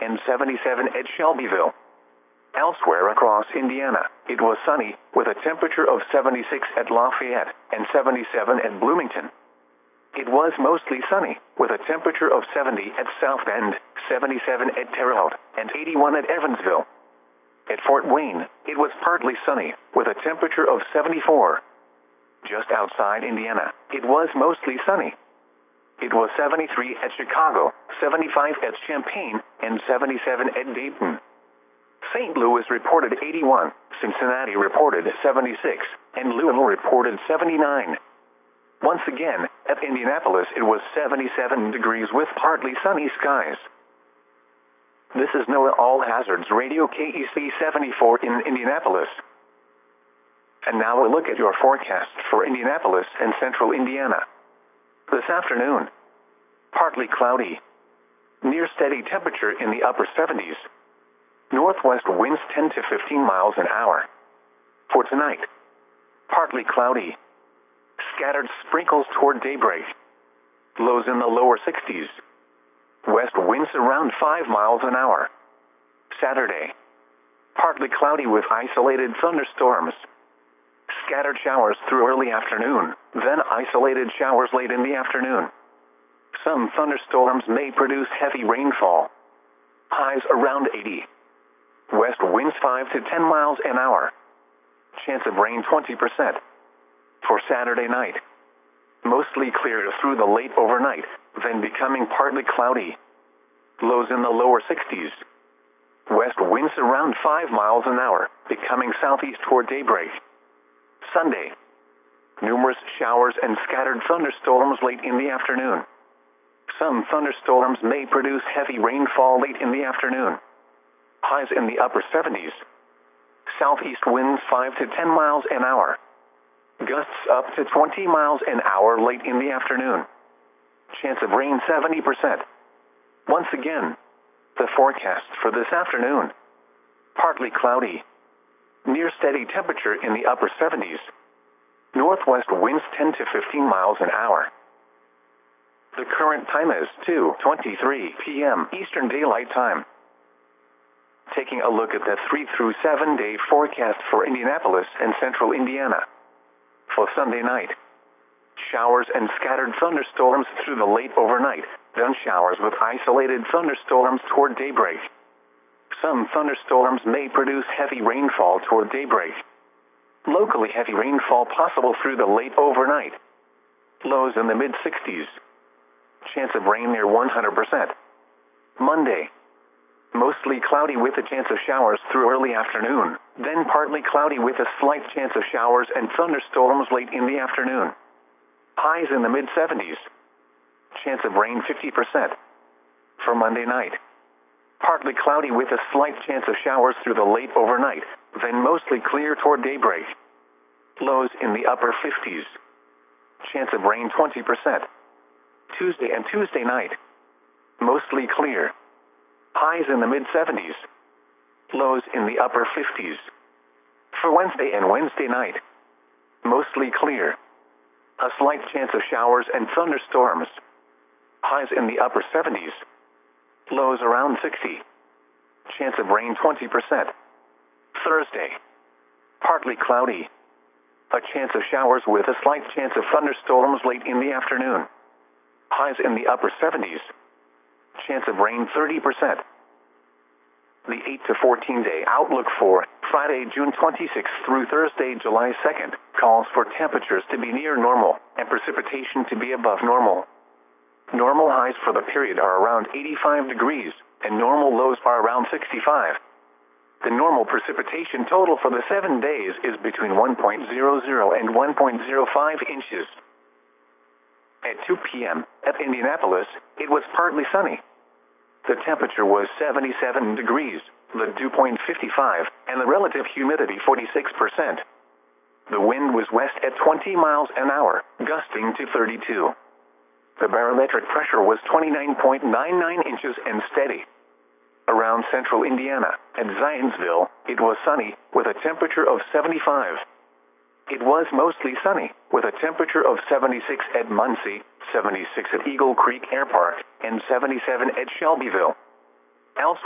and 77 at Shelbyville. Elsewhere across Indiana, it was sunny, with a temperature of 76 at Lafayette and 77 at Bloomington. It was mostly sunny, with a temperature of 70 at South Bend, 77 at Terre Haute, and 81 at Evansville. At Fort Wayne, it was partly sunny, with a temperature of 74. Just outside Indiana, it was mostly sunny. It was 73 at Chicago, 75 at Champaign, and 77 at Dayton. St. Louis reported 81, Cincinnati reported 76, and Louisville reported 79. Once again, at Indianapolis it was 77 degrees with partly sunny skies. This is NOAA All Hazards Radio KEC 74 in Indianapolis. And now a look at your forecast for Indianapolis and central Indiana. This afternoon, partly cloudy. Near steady temperature in the upper 70s. Northwest winds 10 to 15 miles an hour. For tonight, partly cloudy. Scattered sprinkles toward daybreak. Lows in the lower 60s. West winds around 5 miles an hour. Saturday, partly cloudy with isolated thunderstorms. Scattered showers through early afternoon, then isolated showers late in the afternoon. Some thunderstorms may produce heavy rainfall. Highs around 80. West winds 5 to 10 miles an hour. Chance of rain 20%. For Saturday night, mostly clear through the late overnight, then becoming partly cloudy. Lows in the lower 60s. West winds around 5 miles an hour, becoming southeast toward daybreak. Sunday, numerous showers and scattered thunderstorms late in the afternoon. Some thunderstorms may produce heavy rainfall late in the afternoon. Highs in the upper 70s. Southeast winds 5 to 10 miles an hour. Gusts up to 20 miles an hour late in the afternoon. Chance of rain 70%. Once again, the forecast for this afternoon. Partly cloudy. Near steady temperature in the upper 70s. Northwest winds 10 to 15 miles an hour. The current time is 2:23 p.m. Eastern Daylight Time. Taking a look at the 3 through 7 day forecast for Indianapolis and central Indiana. For Sunday night, showers and scattered thunderstorms through the late overnight, then showers with isolated thunderstorms toward daybreak. Some thunderstorms may produce heavy rainfall toward daybreak. Locally heavy rainfall possible through the late overnight. Lows in the mid-60s. Chance of rain near 100%. Monday, mostly cloudy with a chance of showers through early afternoon, then partly cloudy with a slight chance of showers and thunderstorms late in the afternoon. Highs in the mid-70s. Chance of rain 50%. For Monday night, partly cloudy with a slight chance of showers through the late overnight, then mostly clear toward daybreak. Lows in the upper 50s. Chance of rain 20%. Tuesday and Tuesday night, mostly clear. Highs in the mid-70s. Lows in the upper 50s. For Wednesday and Wednesday night, mostly clear. A slight chance of showers and thunderstorms. Highs in the upper 70s. Lows around 60. Chance of rain 20%. Thursday, partly cloudy. A chance of showers with a slight chance of thunderstorms late in the afternoon. Highs in the upper 70s. Chance of rain 30%. The 8 to 14 day outlook for Friday, June 26th through Thursday, July 2nd, calls for temperatures to be near normal and precipitation to be above normal. Normal highs for the period are around 85 degrees, and normal lows are around 65. The normal precipitation total for the 7 days is between 1.00 and 1.05 inches. At 2 p.m., at Indianapolis, it was partly sunny. The temperature was 77 degrees, the dew point 55, and the relative humidity 46%. The wind was west at 20 miles an hour, gusting to 32. The barometric pressure was 29.99 inches and steady. Around central Indiana, at Zionsville, it was sunny, with a temperature of 75. It was mostly sunny, with a temperature of 76 at Muncie, 76 at Eagle Creek Air Park, and 77 at Shelbyville. Elsewhere,